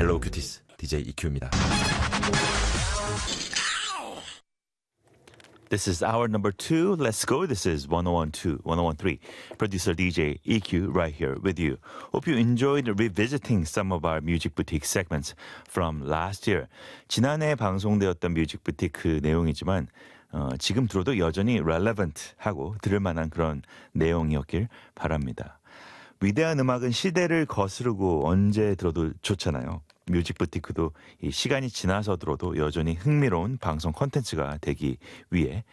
Hello Cuties, DJ EQ입니다. This is hour number 2. Let's go. This is 1012, 1013. Producer DJ EQ right here with you. Hope you enjoyed revisiting some of our Music Boutique segments from last year. 지난해 방송되었던 Music Boutique 그 내용이지만 지금 들어도 여전히 relevant하고 들을 만한 그런 내용이었길 바랍니다. 위대한 음악은 시대를 거스르고 언제 들어도 좋잖아요. 뮤직 부티크도 이 시간이 지나서 들어도 여전히 흥미로운 방송 콘텐츠가 되기 위해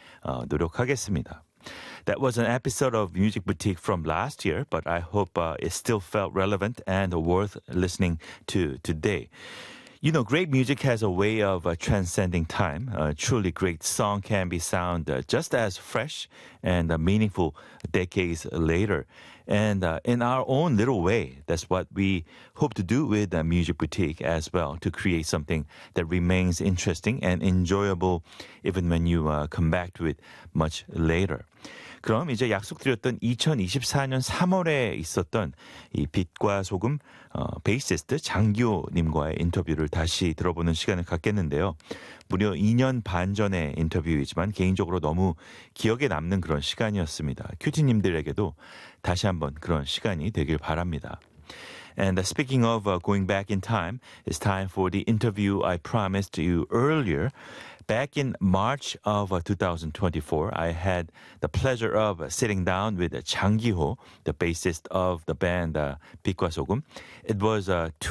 노력하겠습니다. That was an episode of Music Boutique from last year, but I hope it still felt relevant and worth listening to today. You know, great music has a way of transcending time. A truly great song can be sound just as fresh and meaningful decades later. And in our own little way, that's what we hope to do with Music Boutique as well, to create something that remains interesting and enjoyable even when you come back to it much later. 그럼 이제 약속드렸던 2024년 3월에 있었던 이 빛과 소금 베이시스트 장기호님과의 인터뷰를 다시 들어보는 시간을 갖겠는데요. 무려 2년 반 전의 인터뷰이지만 개인적으로 너무 기억에 남는 그런 시간이었습니다. 큐티님들에게도 다시 한번 그런 시간이 되길 바랍니다. And speaking of going back in time, it's time for the interview I promised you earlier. Back in March of 2024, I had the pleasure of sitting down with Jang Gi-ho, the bassist of the band 빛과 소금. It was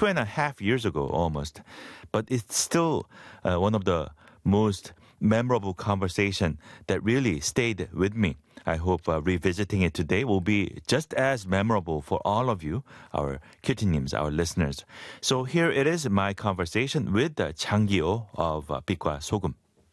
2.5 years ago almost, but it's still one of the most memorable conversation that really stayed with me. I hope revisiting it today will be just as memorable for all of you, our 큐티님s, our listeners. So here it is, my conversation with Jang Gi-ho of 빛과 소금.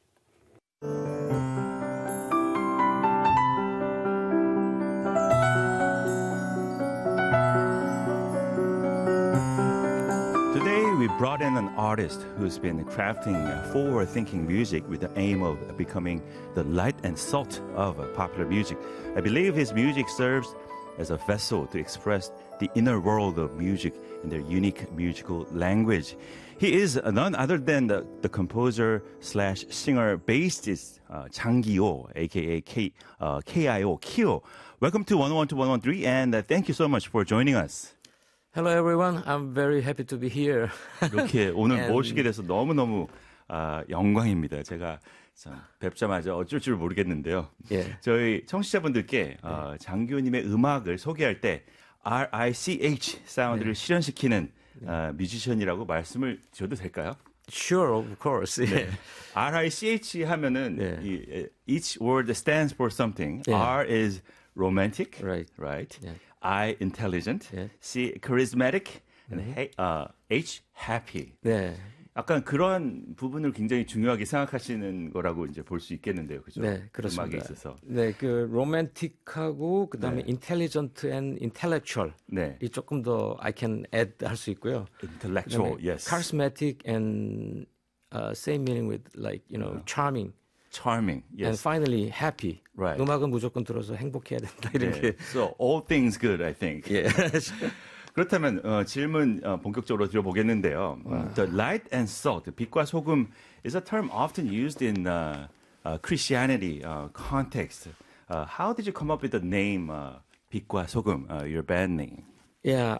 Today we brought in an artist who's been crafting forward-thinking music with the aim of becoming the light and salt of popular music. I believe his music serves as a vessel to express the inner world of music in their unique musical language. He is none other than the composer slash singer bassist Jang Gi-ho, aka KIO, Kyo. Welcome to 101 to 113, and thank you so much for joining us. Hello everyone. I'm very happy to be here. 이렇게 오늘 모시게 돼서 너무너무 영광입니다. 제가 참 뵙자마자 어쩔 줄 모르겠는데요. 예. 저희 청취자분들께 장기호님의 음악을 소개할 때 RICH 사운드를 실현시키는 뮤지션이라고 말씀을 드려도 될까요? Sure, of course. 네. RICH 하면은 each word stands for something. R is romantic, right? Yeah. I intelligent, C charismatic, and H happy. 네. 약간 그런 부분을 굉장히 중요하게 생각하시는 거라고 이제 볼 수 있겠는데요, 그죠? 네, 그렇습니다. 음악에 있어서. 네, 그 로맨틱하고 그다음에 intelligent and intellectual. 네. 이 조금 더 I can add 할 수 있고요. Intellectual, yes. Charismatic and same meaning with like charming. Charming, yes. And finally happy. Right. 음악은 무조건 들어서 행복해야 된다 이렇게. So all things good, I think. 그렇다면 질문 본격적으로 드려보겠는데요. The light and salt, 빛과 소금, is a term often used in Christianity context. How did you come up with the name 빛과 소금, your band name? Yeah,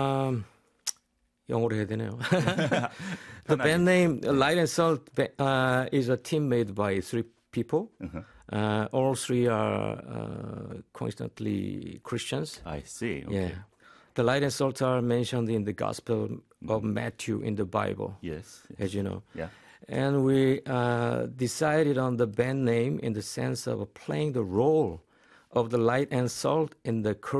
영어로 해야 되네요. The band name Light and Salt is a team made by 3 people. All 3 are constantly Christians. I see. Okay. Yeah. The light and salt are mentioned in the Gospel of Matthew in the Bible. Yes. As you know. Yeah. And we decided on the band name in the sense of playing the role of the light and salt in the